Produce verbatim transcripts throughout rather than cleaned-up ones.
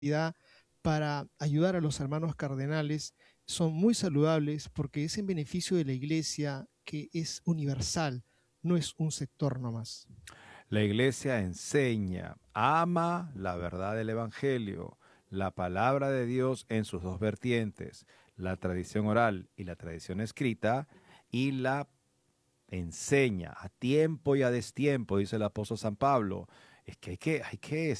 para ayudar a los hermanos cardenales son muy saludables porque es en beneficio de la Iglesia que es universal, no es un sector nomás. La iglesia enseña, ama la verdad del Evangelio, la palabra de Dios en sus dos vertientes, la tradición oral y la tradición escrita, y la enseña a tiempo y a destiempo, dice el apóstol San Pablo. Es que hay que, hay que,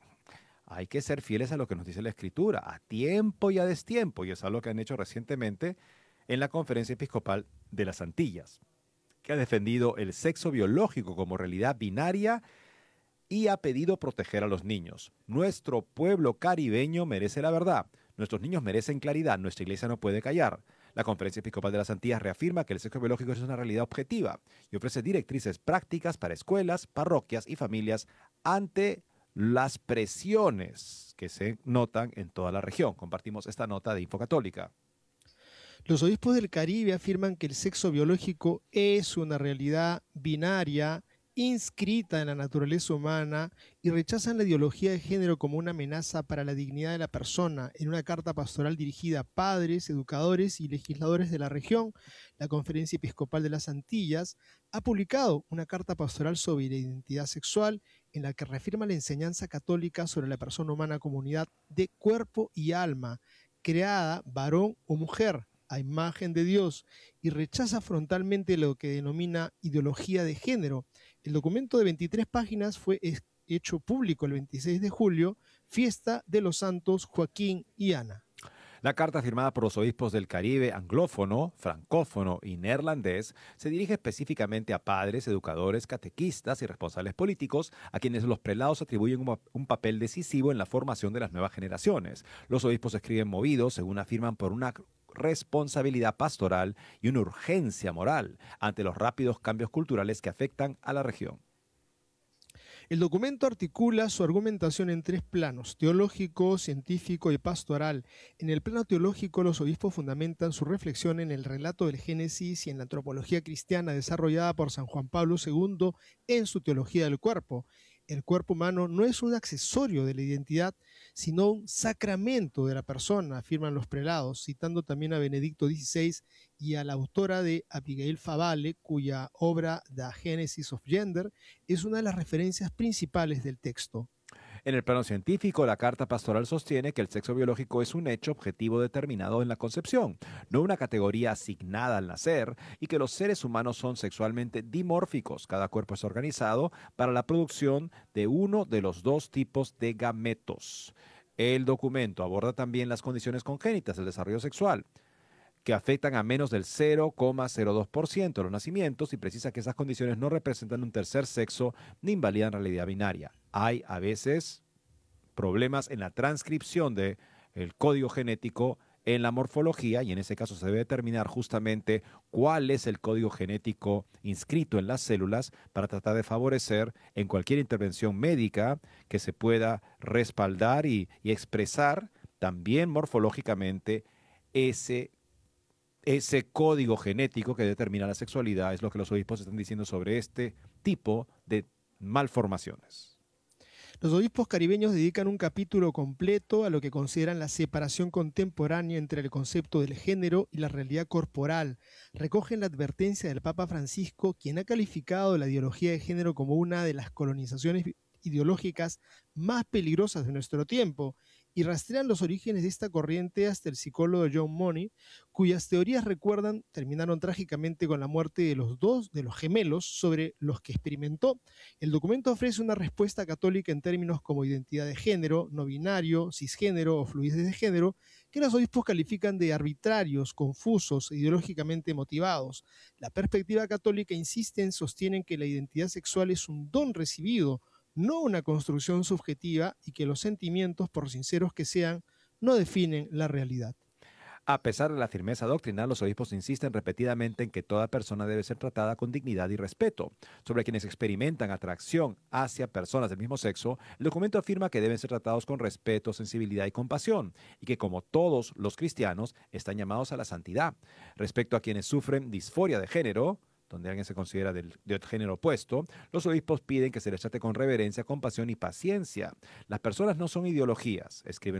hay que ser fieles a lo que nos dice la Escritura, a tiempo y a destiempo, y es algo que han hecho recientemente en la Conferencia Episcopal de las Antillas, que ha defendido el sexo biológico como realidad binaria y ha pedido proteger a los niños. Nuestro pueblo caribeño merece la verdad. Nuestros niños merecen claridad. Nuestra iglesia no puede callar. La Conferencia Episcopal de las Antillas reafirma que el sexo biológico es una realidad objetiva y ofrece directrices prácticas para escuelas, parroquias y familias ante las presiones que se notan en toda la región. Compartimos esta nota de Info Católica. Los obispos del Caribe afirman que el sexo biológico es una realidad binaria inscrita en la naturaleza humana y rechazan la ideología de género como una amenaza para la dignidad de la persona. En una carta pastoral dirigida a padres, educadores y legisladores de la región, la Conferencia Episcopal de las Antillas ha publicado una carta pastoral sobre la identidad sexual en la que reafirma la enseñanza católica sobre la persona humana como unidad de cuerpo y alma, creada varón o mujer a imagen de Dios, y rechaza frontalmente lo que denomina ideología de género. El documento de veintitrés páginas fue hecho público el veintiséis de julio, fiesta de los santos Joaquín y Ana. La carta firmada por los obispos del Caribe anglófono, francófono y neerlandés se dirige específicamente a padres, educadores, catequistas y responsables políticos a quienes los prelados atribuyen un, un papel decisivo en la formación de las nuevas generaciones. Los obispos escriben movidos, según afirman, por una responsabilidad pastoral y una urgencia moral ante los rápidos cambios culturales que afectan a la región. El documento articula su argumentación en tres planos: teológico, científico y pastoral. En el plano teológico, los obispos fundamentan su reflexión en el relato del Génesis y en la antropología cristiana desarrollada por San Juan Pablo segundo en su teología del cuerpo. El cuerpo humano no es un accesorio de la identidad, sino un sacramento de la persona, afirman los prelados, citando también a Benedicto dieciséis y a la autora de Abigail Favale, cuya obra The Genesis of Gender es una de las referencias principales del texto. En el plano científico, la carta pastoral sostiene que el sexo biológico es un hecho objetivo determinado en la concepción, no una categoría asignada al nacer, y que los seres humanos son sexualmente dimórficos. Cada cuerpo es organizado para la producción de uno de los dos tipos de gametos. El documento aborda también las condiciones congénitas del desarrollo sexual, que afectan a menos del cero coma cero dos por ciento de los nacimientos, y precisa que esas condiciones no representan un tercer sexo ni invalidan la realidad binaria. Hay a veces problemas en la transcripción del código genético en la morfología, y en ese caso se debe determinar justamente cuál es el código genético inscrito en las células para tratar de favorecer en cualquier intervención médica que se pueda respaldar y, y expresar también morfológicamente ese Ese código genético que determina la sexualidad. Es lo que los obispos están diciendo sobre este tipo de malformaciones. Los obispos caribeños dedican un capítulo completo a lo que consideran la separación contemporánea entre el concepto del género y la realidad corporal. Recogen la advertencia del Papa Francisco, quien ha calificado la ideología de género como una de las colonizaciones ideológicas más peligrosas de nuestro tiempo, y rastrean los orígenes de esta corriente hasta el psicólogo John Money, cuyas teorías, recuerdan, terminaron trágicamente con la muerte de los dos de los gemelos sobre los que experimentó. El documento ofrece una respuesta católica en términos como identidad de género, no binario, cisgénero o fluidez de género, que los obispos califican de arbitrarios, confusos e ideológicamente motivados. La perspectiva católica insiste en sostienen que la identidad sexual es un don recibido, no una construcción subjetiva, y que los sentimientos, por sinceros que sean, no definen la realidad. A pesar de la firmeza doctrinal, los obispos insisten repetidamente en que toda persona debe ser tratada con dignidad y respeto. Sobre quienes experimentan atracción hacia personas del mismo sexo, el documento afirma que deben ser tratados con respeto, sensibilidad y compasión, y que, como todos los cristianos, están llamados a la santidad. Respecto a quienes sufren disforia de género, donde alguien se considera del, de género opuesto, los obispos piden que se les trate con reverencia, compasión y paciencia. Las personas no son ideologías, escriben